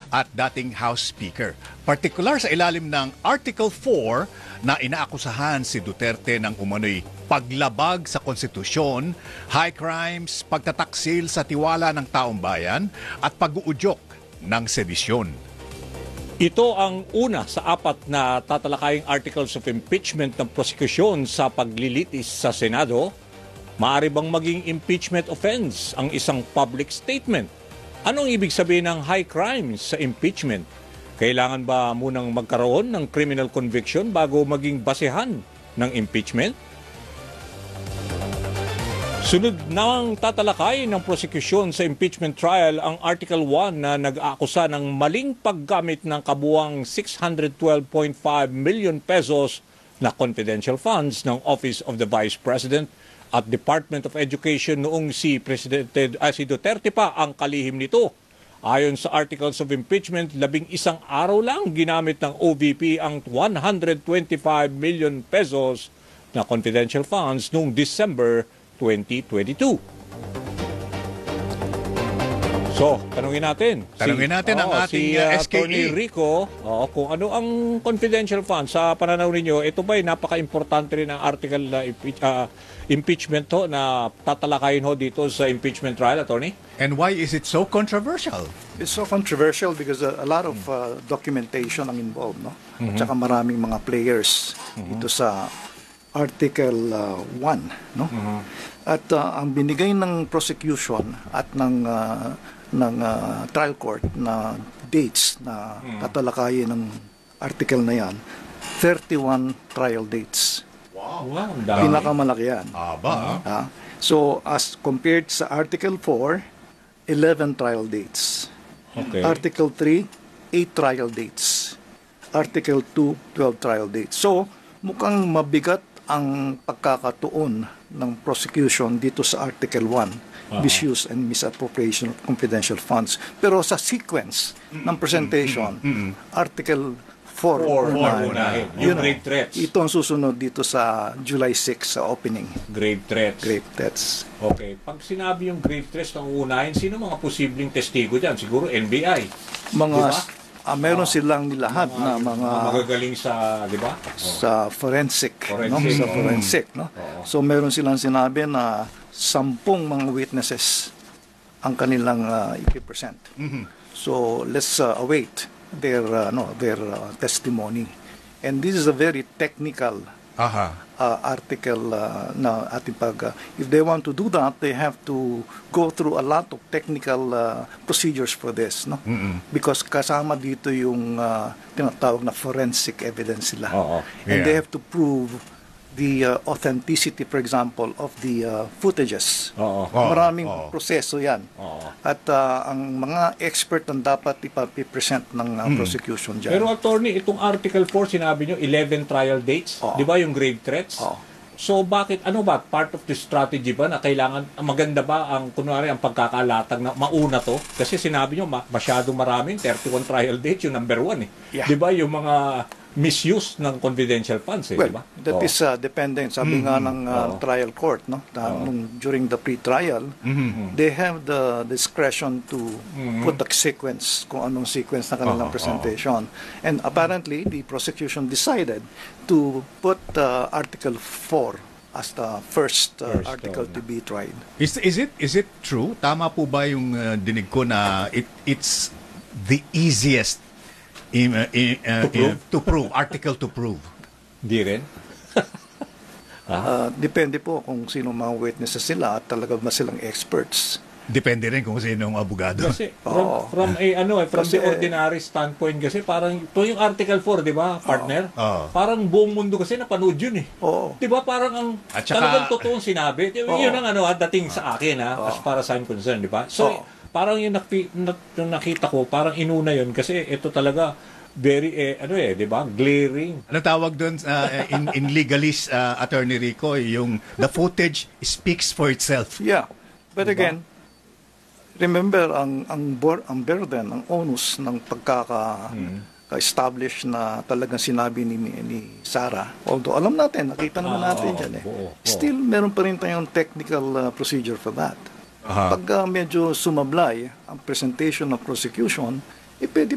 at dating House Speaker. Partikular sa ilalim ng Article 4 na inaakusahan si Duterte ng umano'y paglabag sa konstitusyon, high crimes, pagtataksil sa tiwala ng taong bayan at pag-uudyok ng sedisyon. Ito ang una sa apat na tatalakaying articles of impeachment ng prosekusyon sa paglilitis sa Senado. Maaari bang maging impeachment offense ang isang public statement? Anong ibig sabihin ng high crimes sa impeachment? Kailangan ba munang magkaroon ng criminal conviction bago maging basehan ng impeachment? Sunod nang tatalakay ng prosekusyon sa impeachment trial ang Article 1 na nag-aakusa ng maling paggamit ng kabuuang 612.5 million pesos na confidential funds ng Office of the Vice President at Department of Education noong si Duterte pa ang kalihim nito. Ayon sa Articles of Impeachment, 11 araw lang ginamit ng OVP ang 125 million pesos na confidential funds noong December 2022. So, tanungin natin ang ating SKE. Attorney Rico, kung ano ang confidential funds sa pananaw ninyo, ito ba'y napaka-importante rin ang article na impeachment ho na tatalakayin ho dito sa impeachment trial, Attorney? And why is it so controversial? It's so controversial because a lot of documentation ang involved, no? At saka maraming mga players dito sa Article 1, no? At ang binigay ng prosecution at ng trial court na dates na tatalakayin ng article na yan, 31 trial dates. Wow, pinakamalaki yan. So as compared sa Article 4, 11 trial dates. Okay. Article 3, 8 trial dates. Article 2, 12 trial dates. So mukhang mabigat ang pagkakatuon ng prosecution dito sa Article 1, misuse and misappropriation of confidential funds. Pero sa sequence ng presentation, Article 4 yung grave threats. Ito ang susunod dito sa July 6 sa opening. Grave threats. Grave threats. Okay. Pag sinabi yung grave threats ng uunahin, sino mga posibleng testigo dyan? Siguro NBI. Mga diba? Meron silang nilahad na mga magagaling sa, di ba? Sa forensic. No? Sa forensic, no? So meron silang sinabi na 10 mga witnesses ang kanilang i-present. So let's await their testimony. And this is a very technical article na ating if they want to do that, they have to go through a lot of technical procedures for this, no? Because kasama dito yung tinatawag na forensic evidence sila. And they have to prove the authenticity, for example, of the footages. Maraming proseso yan. At ang mga expert ang dapat ipapresent ng prosecution dyan. Pero attorney, itong Article 4, sinabi nyo, 11 trial dates. Di ba yung grave threats? So bakit, ano ba, part of the strategy ba na kailangan, maganda ba ang, kunwari, ang pagkakalatag na mauna to? Kasi sinabi nyo, masyadong maraming 31 trial dates, yung number 1 eh. Di ba yung mga misuse ng confidential funds, well, diba? That is dependent. Sabi nga ng trial court, no? During the pre-trial, they have the discretion to put the sequence, kung anong sequence na kanilang presentation. And apparently, the prosecution decided to put Article 4 as the first article to be tried. Is it true? Tama po ba yung dinig ko na it's the easiest to prove, article to prove? Di rin. Depende po kung sino mga witnesses sila at talaga ba silang experts. Depende rin kung sino ang abogado. Kasi from the ordinary standpoint kasi parang ito yung Article 4, di ba, partner? Parang buong mundo kasi napanood yun eh. Di ba parang ang talagang totoong sinabi. Yun ang dating sa akin as far as I'm concerned, di ba? So parang yung nakita ko, parang inuna yun kasi ito talaga very, di ba, glaring. Ano tawag doon in legalese, Attorney Rico, yung the footage speaks for itself. Yeah. But again, remember, ang burden, ang onus ng pagkaka-establish na talagang sinabi ni Sarah, although alam natin, nakita naman natin dyan still, meron pa rin tayong technical procedure for that. Pag medyo sumablay ang presentation ng prosecution, pwede